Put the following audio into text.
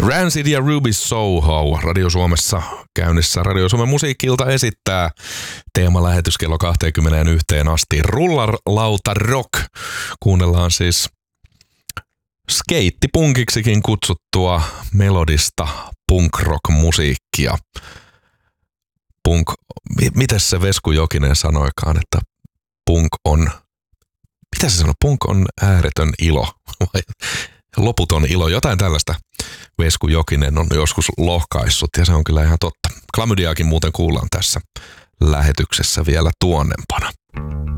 Rancid ja Ruby Soho Radio Suomessa käynnissä. Radio Suomen musiikki-ilta esittää teemalähetys kello 21 asti. Rullarlauta rock. Kuunnellaan siis skeittipunkiksikin kutsuttua melodista punk-rock-musiikkia. Mites se Vesku Jokinen sanoikaan, että punk on, mitä se sanoi, punk on ääretön ilo vai loputon ilo, jotain tällaista Vesku Jokinen on joskus lohkaissut ja se on kyllä ihan totta. Klamydiaakin muuten kuullaan tässä lähetyksessä vielä tuonnempana.